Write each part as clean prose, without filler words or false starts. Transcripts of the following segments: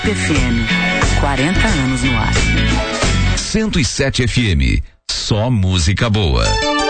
FM, 40 anos no ar. 107 FM, só música boa.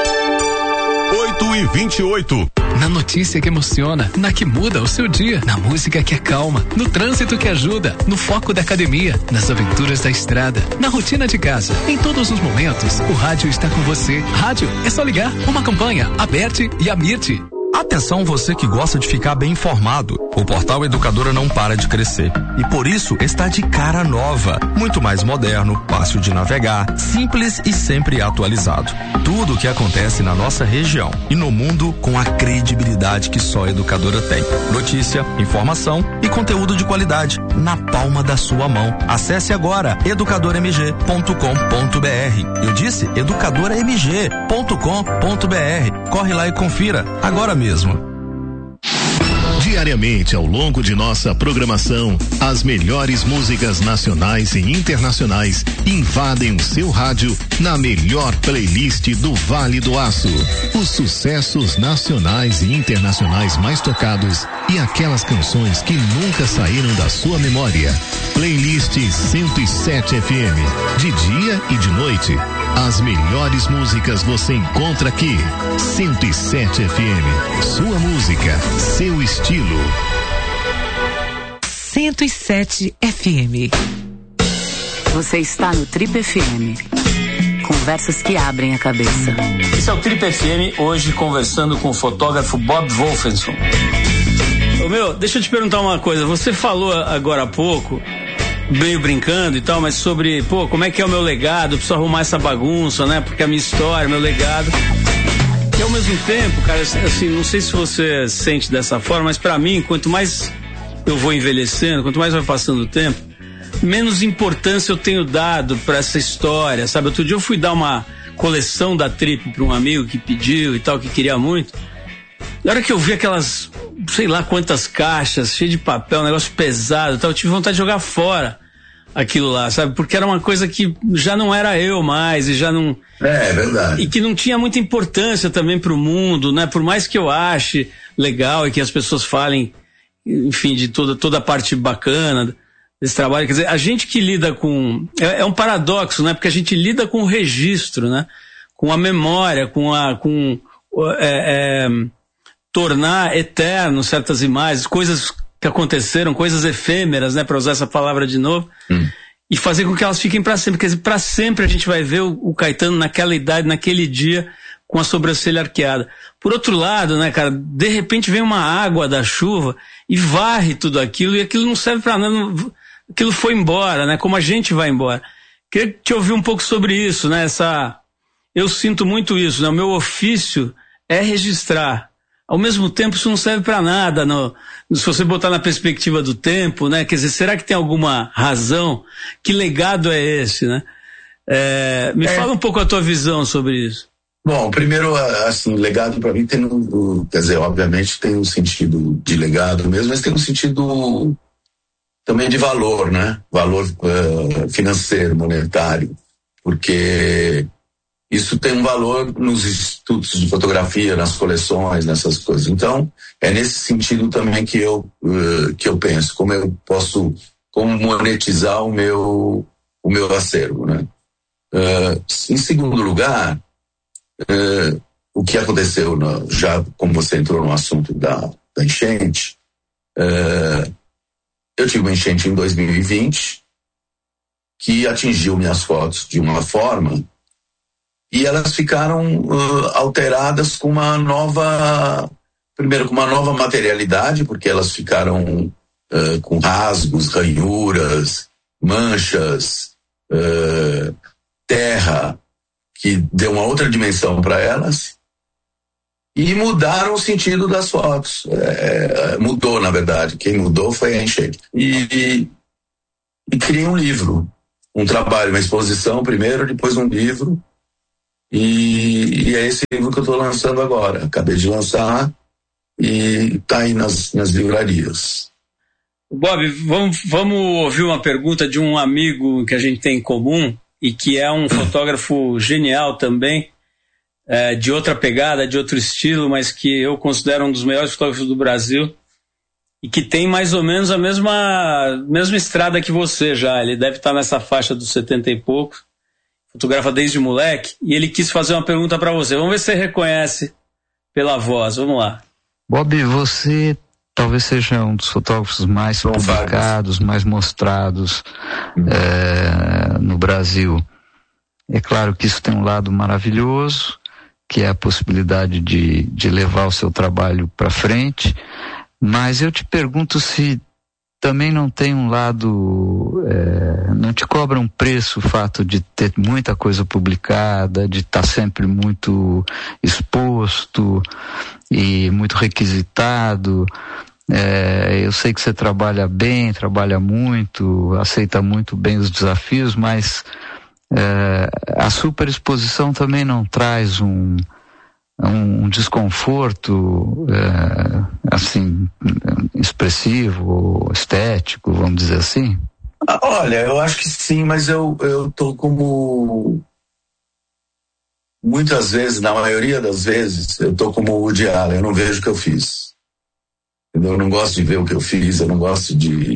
8h28. Na notícia que emociona, na que muda o seu dia, na música que acalma, no trânsito que ajuda, no foco da academia, nas aventuras da estrada, na rotina de casa. Em todos os momentos, o rádio está com você. Rádio é só ligar. Uma campanha, Aberte e Amirte. Atenção você que gosta de ficar bem informado. O portal Educadora não para de crescer e por isso está de cara nova, muito mais moderno, fácil de navegar, simples e sempre atualizado. Tudo o que acontece na nossa região e no mundo com a credibilidade que só a Educadora tem. Notícia, informação e conteúdo de qualidade na palma da sua mão. Acesse agora educadormg.com.br. Eu disse educadormg.com.br. Corre lá e confira agora mesmo. Diariamente, ao longo de nossa programação, as melhores músicas nacionais e internacionais invadem o seu rádio na melhor playlist do Vale do Aço. Os sucessos nacionais e internacionais mais tocados e aquelas canções que nunca saíram da sua memória. Playlist 107 FM. De dia e de noite, as melhores músicas você encontra aqui. 107 FM. Sua música, seu estilo. 107 FM. Você está no Trip FM. Conversas que abrem a cabeça. Esse é o Trip FM, hoje conversando com o fotógrafo Bob Wolfenson. Deixa eu te perguntar uma coisa. Você falou agora há pouco, meio brincando e tal, mas sobre, como é que é o meu legado? Eu preciso arrumar essa bagunça, né? Porque a minha história, meu legado. E ao mesmo tempo, cara, assim, não sei se você sente dessa forma, mas pra mim, quanto mais eu vou envelhecendo, quanto mais vai passando o tempo, menos importância eu tenho dado pra essa história, sabe? Outro dia eu fui dar uma coleção da Trip pra um amigo que pediu e tal, que queria muito. Na hora que eu vi aquelas, sei lá quantas caixas, cheio de papel, um negócio pesado e tal, eu tive vontade de jogar fora aquilo lá, sabe? Porque era uma coisa que já não era eu mais e já não... É verdade. E que não tinha muita importância também pro mundo, né? Por mais que eu ache legal e que as pessoas falem, enfim, de toda a parte bacana desse trabalho. Quer dizer, a gente que lida com... É um paradoxo, né? Porque a gente lida com o registro, né? Com a memória, tornar eterno certas imagens, coisas que aconteceram, coisas efêmeras, né, para usar essa palavra de novo, e fazer com que elas fiquem para sempre. Quer dizer, para sempre a gente vai ver o Caetano naquela idade, naquele dia, com a sobrancelha arqueada. Por outro lado, né, cara, de repente vem uma água da chuva e varre tudo aquilo, e aquilo não serve para nada, aquilo foi embora, né, como a gente vai embora. Queria te ouvir um pouco sobre isso, né, eu sinto muito isso, né, o meu ofício é registrar. Ao mesmo tempo, isso não serve para nada, se você botar na perspectiva do tempo, né? Quer dizer, será que tem alguma razão? Que legado é esse, né? Fala um pouco a tua visão sobre isso. Bom, primeiro, assim, legado para mim tem quer dizer, obviamente tem um sentido de legado mesmo, mas tem um sentido também de valor, né? Valor financeiro, monetário, porque isso tem um valor nos institutos de fotografia, nas coleções, nessas coisas. Então, é nesse sentido também que eu penso, como eu posso monetizar o meu acervo, né? Em segundo lugar, o que aconteceu, já como você entrou no assunto da enchente, eu tive uma enchente em 2020 que atingiu minhas fotos de uma forma e elas ficaram alteradas com uma nova materialidade, porque elas ficaram com rasgos, ranhuras, manchas, terra, que deu uma outra dimensão para elas, e mudaram o sentido das fotos. Mudou, na verdade. Quem mudou foi a enchente. E criei um livro, um trabalho, uma exposição primeiro, depois um livro. E é esse livro que eu estou lançando agora. Acabei de lançar e está aí nas livrarias. Bob, vamos ouvir uma pergunta de um amigo que a gente tem em comum e que é um fotógrafo genial também, de outra pegada, de outro estilo, mas que eu considero um dos melhores fotógrafos do Brasil, e que tem mais ou menos a mesma estrada que você já. Ele deve estar nessa faixa dos 70 e poucos, fotografa desde moleque, e ele quis fazer uma pergunta para você. Vamos ver se você reconhece pela voz. Vamos lá. Bob, você talvez seja um dos fotógrafos mais publicados, mais mostrados no Brasil. É claro que isso tem um lado maravilhoso, que é a possibilidade de levar o seu trabalho para frente, mas eu te pergunto se também não tem um lado, não te cobra um preço o fato de ter muita coisa publicada, de estar sempre muito exposto e muito requisitado. Eu sei que você trabalha bem, trabalha muito, aceita muito bem os desafios, mas a superexposição também não traz um desconforto assim expressivo, estético, vamos dizer assim? Olha, eu acho que sim, mas eu tô como muitas vezes, na maioria das vezes, eu tô como o Woody Allen, eu não vejo o que eu fiz. Eu não gosto de ver o que eu fiz, eu não gosto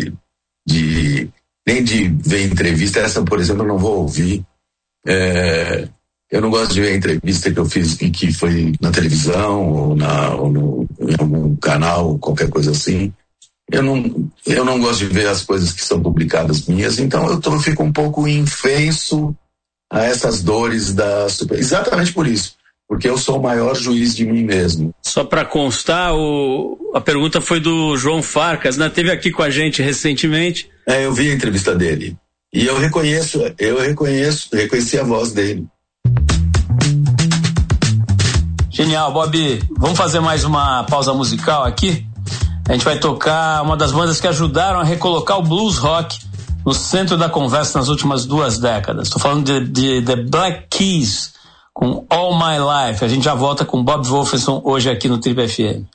nem de ver entrevista. Essa, por exemplo, eu não vou ouvir. Eu não gosto de ver a entrevista que eu fiz e que foi na televisão ou em algum canal, qualquer coisa assim. Eu não gosto de ver as coisas que são publicadas minhas, então eu fico um pouco infenso a essas dores exatamente por isso, porque eu sou o maior juiz de mim mesmo. Só para constar, a pergunta foi do João Farcas, né? Teve aqui com a gente recentemente. Eu vi a entrevista dele e eu reconheci a voz dele. Genial, Bob. Vamos fazer mais uma pausa musical aqui? A gente vai tocar uma das bandas que ajudaram a recolocar o blues rock no centro da conversa nas últimas 2 décadas. Estou falando de The Black Keys com All My Life. A gente já volta com Bob Wolferson hoje aqui no Trip FM.